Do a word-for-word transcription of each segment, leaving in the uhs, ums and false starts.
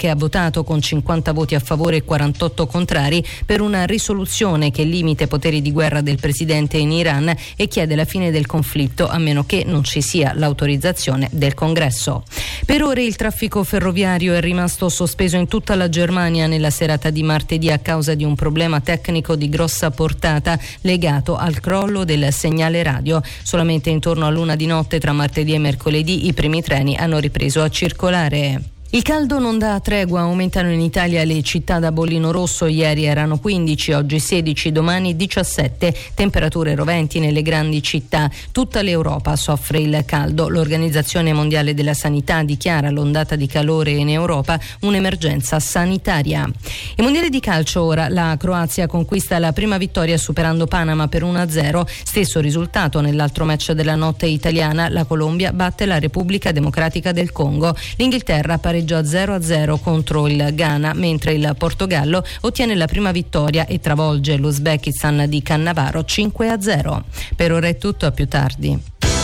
che ha votato con cinquanta voti a favore e quarantotto contrari per una risoluzione che limita i poteri di guerra del presidente in Iran e chiede la fine del conflitto a meno che non ci sia l'autorizzazione del Congresso. Per ore il traffico ferroviario è rimasto sospeso in tutta la Germania nella serata di martedì a causa di un problema tecnico di grossa portata legato al crollo del segnale radio. Solamente intorno all'una di notte tra martedì e mercoledì i primi treni hanno ripreso a circolare. Il caldo non dà tregua, aumentano in Italia le città da bollino rosso, ieri erano quindici, oggi sedici, domani diciassette, temperature roventi nelle grandi città. Tutta l'Europa soffre il caldo. L'Organizzazione Mondiale della Sanità dichiara l'ondata di calore in Europa un'emergenza sanitaria. I mondiali di calcio ora, la Croazia conquista la prima vittoria superando Panama per uno a zero, stesso risultato nell'altro match della notte italiana, la Colombia batte la Repubblica Democratica del Congo, l'Inghilterra pareggia zero a zero contro il Ghana, mentre il Portogallo ottiene la prima vittoria e travolge l'Uzbekistan di Cannavaro cinque a zero. Per ora è tutto, a più tardi.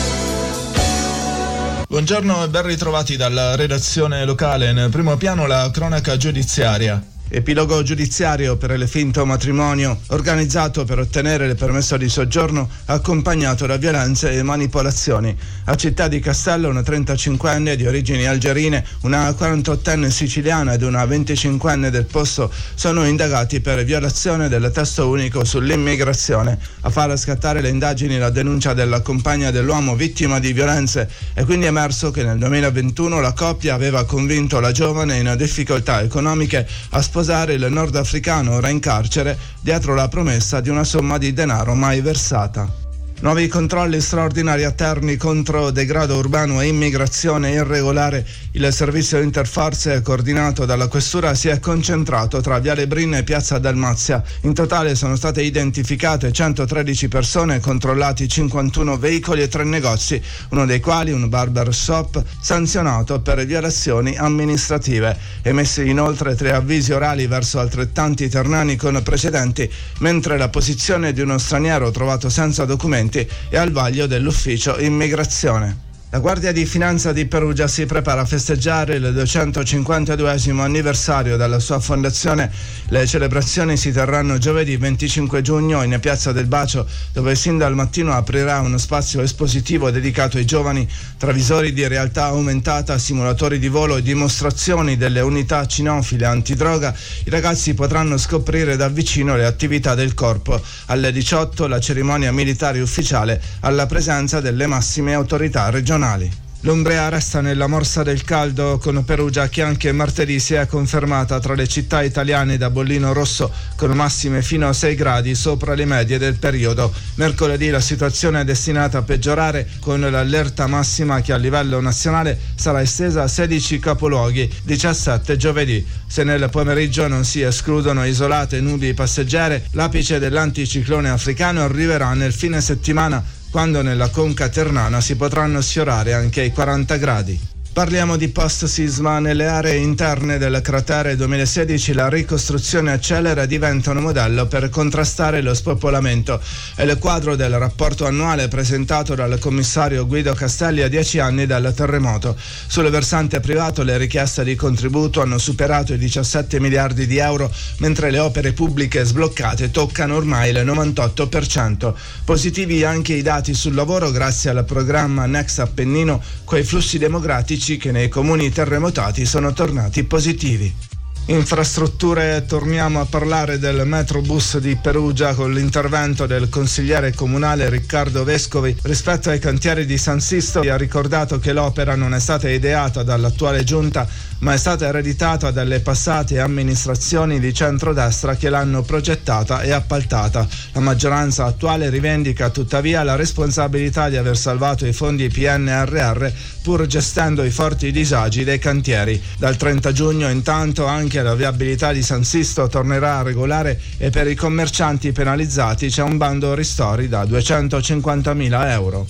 Buongiorno e ben ritrovati dalla redazione locale. Nel primo piano la cronaca giudiziaria. Epilogo giudiziario per il finto matrimonio organizzato per ottenere il permesso di soggiorno accompagnato da violenze e manipolazioni. A Città di Castello una trentacinquenne di origini algerine, una quarantottenne siciliana ed una venticinquenne del posto sono indagati per violazione del testo unico sull'immigrazione. A far scattare le indagini la denuncia della compagna dell'uomo vittima di violenze è quindi emerso che nel duemilaventuno la coppia aveva convinto la giovane in difficoltà economiche a sposare il nordafricano ora in carcere dietro la promessa di una somma di denaro mai versata. Nuovi controlli straordinari a Terni contro degrado urbano e immigrazione irregolare. Il servizio interforze coordinato dalla questura si è concentrato tra Viale Brin e Piazza Dalmazia. In totale sono state identificate centotredici persone, controllati cinquantuno veicoli e tre negozi, uno dei quali un barber shop sanzionato per violazioni amministrative. Emessi inoltre tre avvisi orali verso altrettanti ternani con precedenti, mentre la posizione di uno straniero trovato senza documenti è al vaglio dell'ufficio immigrazione. La Guardia di Finanza di Perugia si prepara a festeggiare il duecentocinquantaduesimo anniversario della sua fondazione. Le celebrazioni si terranno giovedì venticinque giugno in Piazza del Bacio, dove sin dal mattino aprirà uno spazio espositivo dedicato ai giovani, tra visori di realtà aumentata, simulatori di volo e dimostrazioni delle unità cinofile antidroga. I ragazzi potranno scoprire da vicino le attività del corpo. Alle diciotto la cerimonia militare ufficiale alla presenza delle massime autorità regionali. L'Umbria resta nella morsa del caldo, con Perugia che anche martedì si è confermata tra le città italiane da bollino rosso, con massime fino a sei gradi sopra le medie del periodo. Mercoledì la situazione è destinata a peggiorare, con l'allerta massima che a livello nazionale sarà estesa a sedici capoluoghi, diciassette giovedì. Se nel pomeriggio non si escludono isolate nubi passeggere, l'apice dell'anticiclone africano arriverà nel fine settimana, quando nella conca ternana si potranno sfiorare anche i quaranta gradi. Parliamo di post-sisma. Nelle aree interne del cratere duemilasedici la ricostruzione accelera e diventa un modello per contrastare lo spopolamento. È il quadro del rapporto annuale presentato dal commissario Guido Castelli a dieci anni dal terremoto. Sul versante privato le richieste di contributo hanno superato i diciassette miliardi di euro, mentre le opere pubbliche sbloccate toccano ormai il novantotto per cento. Positivi anche i dati sul lavoro grazie al programma Next Appennino, coi flussi demografici che nei comuni terremotati sono tornati positivi. Infrastrutture, torniamo a parlare del Metrobus di Perugia con l'intervento del consigliere comunale Riccardo Vescovi. Rispetto ai cantieri di San Sisto ha ricordato che l'opera non è stata ideata dall'attuale giunta, ma è stata ereditata dalle passate amministrazioni di centrodestra che l'hanno progettata e appaltata. La maggioranza attuale rivendica tuttavia la responsabilità di aver salvato i fondi P N R R pur gestendo i forti disagi dei cantieri. Dal trenta giugno intanto anche la viabilità di San Sisto tornerà a regolare e per i commercianti penalizzati c'è un bando ristori da duecentocinquantamila euro.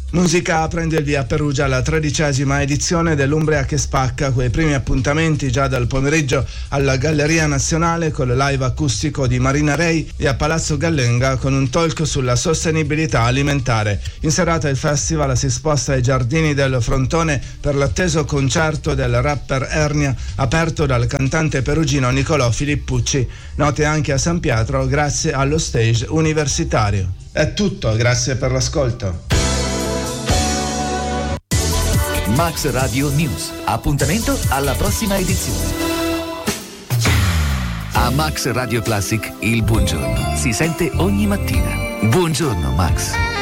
Musica prende il via a Perugia la tredicesima edizione dell'Umbria che spacca, quei primi appuntamenti già dal pomeriggio alla Galleria Nazionale con il live acustico di Marina Rei e a Palazzo Gallenga con un talk sulla sostenibilità alimentare. In serata il festival si sposta ai Giardini del Frontone per l'atteso concerto del rapper Ernia aperto dal cantante perugino Nicolò Filippucci. Note anche a San Pietro grazie allo stage universitario. È tutto, grazie per l'ascolto. Max Radio News. Appuntamento alla prossima edizione. A Max Radio Classic il buongiorno si sente ogni mattina. Buongiorno Max.